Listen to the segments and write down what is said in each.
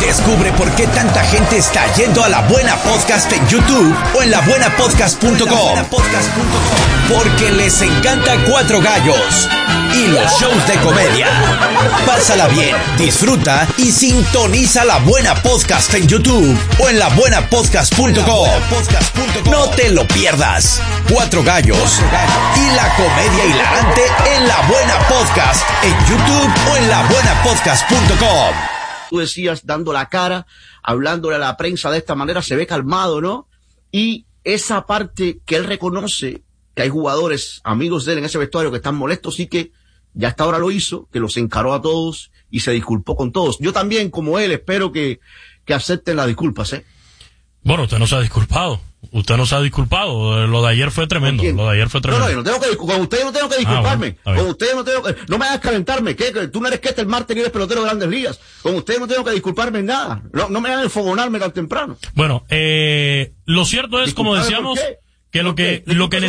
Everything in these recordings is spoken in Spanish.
Descubre por qué tanta gente está yendo a La Buena Podcast en YouTube o en labuenapodcast.com. Porque les encanta Cuatro Gallos y los shows de comedia. Pásala bien, disfruta y sintoniza La Buena Podcast en YouTube o en labuenapodcast.com. No te lo pierdas. Cuatro Gallos y la comedia hilarante en La Buena Podcast en YouTube o en labuenapodcast.com. Tú decías, dando la cara, hablándole a la prensa de esta manera, se ve calmado, ¿no? Y esa parte que él reconoce que hay jugadores, amigos de él en ese vestuario que están molestos y que ya hasta ahora lo hizo, que los encaró a todos y se disculpó con todos. Yo también, como él, espero que acepten las disculpas, ¿eh? Bueno, usted no se ha disculpado. Lo de ayer fue tremendo. No, yo no tengo que con usted yo no tengo que disculparme. Bueno, con usted yo no tengo que, no me hagas calentarme, que tú no eres el martes ni eres pelotero de Grandes Ligas. Con usted no tengo que disculparme en nada. No me hagan enfogonarme tan temprano. Bueno, lo cierto es, como decíamos, que lo que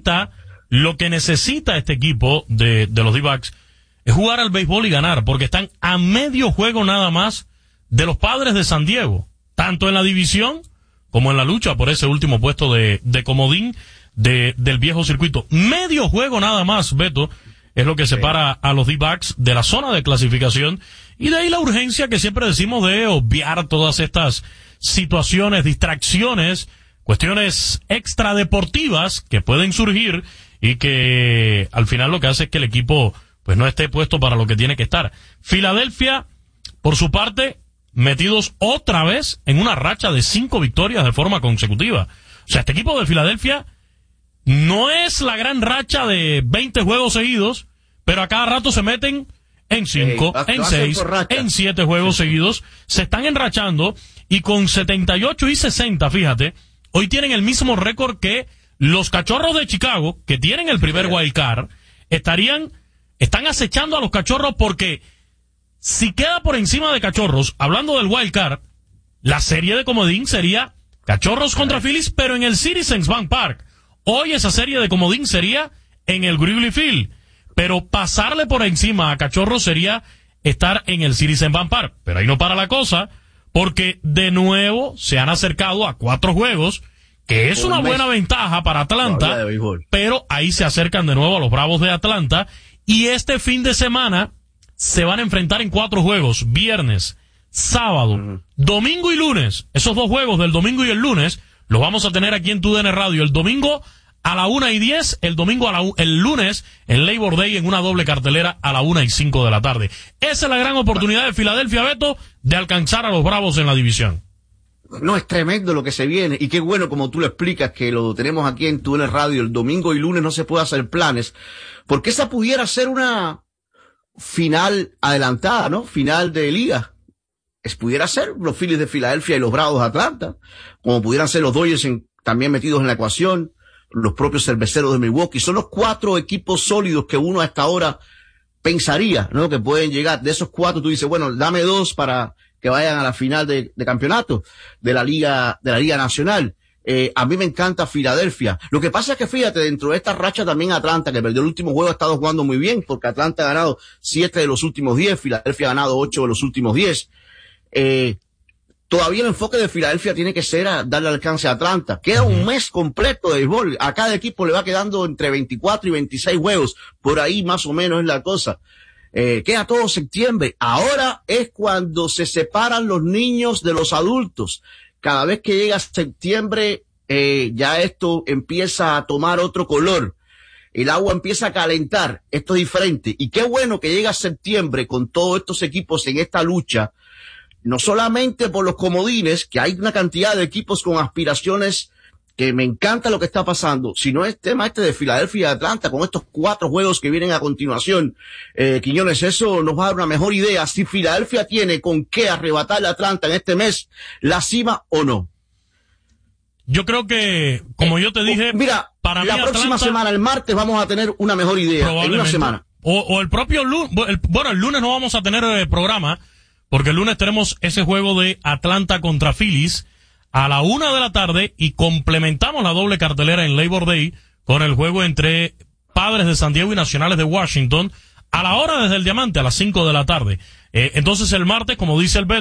necesita este equipo de los D-backs es jugar al béisbol y ganar, porque están a medio juego nada más de los Padres de San Diego, tanto en la división como en la lucha por ese último puesto de comodín del viejo circuito. Medio juego nada más, Beto, es lo que separa a los D-backs de la zona de clasificación, y de ahí la urgencia que siempre decimos de obviar todas estas situaciones, distracciones, cuestiones extradeportivas que pueden surgir y que al final lo que hace es que el equipo pues no esté puesto para lo que tiene que estar. Filadelfia, por su parte, metidos otra vez en una racha de 5 victorias de forma consecutiva. O sea, este equipo de Filadelfia no es la gran racha de 20 juegos seguidos, pero a cada rato se meten en 5, en 6, en 7 juegos seguidos. Se están enrachando y con 78 y 60, fíjate, hoy tienen el mismo récord que los Cachorros de Chicago, que tienen el primer wild card. Están acechando a los Cachorros porque si queda por encima de Cachorros, hablando del wild card, la serie de comodín sería Cachorros contra Phillies, pero en el Citizens Bank Park. Hoy esa serie de comodín sería en el Wrigley Field, pero pasarle por encima a Cachorros sería estar en el Citizens Bank Park. Pero ahí no para la cosa, porque de nuevo se han acercado a 4 juegos, que es una buena ventaja para Atlanta, pero ahí se acercan de nuevo a los Bravos de Atlanta, y este fin de semana se van a enfrentar en 4 juegos, viernes, sábado, domingo y lunes. Esos 2 juegos del domingo y el lunes los vamos a tener aquí en TUDN Radio. El domingo a la 1:10, el lunes en Labor Day en una doble cartelera a la 1:05 de la tarde. Esa es la gran oportunidad de Filadelfia, Beto, de alcanzar a los Bravos en la división. No, es tremendo lo que se viene, y qué bueno como tú lo explicas, que lo tenemos aquí en TUDN Radio. El domingo y lunes no se puede hacer planes, porque esa pudiera ser una final adelantada, ¿no? Final de liga. Pudiera ser los Phillies de Filadelfia y los Bravos de Atlanta, como pudieran ser los Dodgers también metidos en la ecuación, los propios Cerveceros de Milwaukee. Son los 4 equipos sólidos que uno hasta ahora pensaría, ¿no? Que pueden llegar. De esos 4 tú dices, bueno, dame 2 para que vayan a la final de campeonato de la Liga Nacional. A mí me encanta Filadelfia. Lo que pasa es que, fíjate, dentro de esta racha también Atlanta, que perdió el último juego, ha estado jugando muy bien, porque Atlanta ha ganado 7 de los últimos 10, Filadelfia ha ganado 8 de los últimos 10. Todavía el enfoque de Filadelfia tiene que ser a darle alcance a Atlanta. Queda un mes completo de béisbol. A cada equipo le va quedando entre 24 y 26 juegos. Por ahí más o menos es la cosa. Queda todo septiembre. Ahora es cuando se separan los niños de los adultos. Cada vez que llega septiembre, ya esto empieza a tomar otro color. El agua empieza a calentar. Esto es diferente. Y qué bueno que llega septiembre con todos estos equipos en esta lucha. No solamente por los comodines, que hay una cantidad de equipos con aspiraciones, que me encanta lo que está pasando, sino el tema de Filadelfia y Atlanta, con estos 4 juegos que vienen a continuación. Quiñones, eso nos va a dar una mejor idea si Filadelfia tiene con qué arrebatarle a Atlanta en este mes la cima o no. Yo creo que, como yo te dije, mira, para la próxima semana, el martes, vamos a tener una mejor idea en una semana. O el propio lunes, el lunes no vamos a tener programa, porque el lunes tenemos ese juego de Atlanta contra Phillies a la 1 de la tarde y complementamos la doble cartelera en Labor Day con el juego entre Padres de San Diego y Nacionales de Washington a la hora desde el Diamante a las 5 de la tarde. Entonces el martes, como dice el Beto,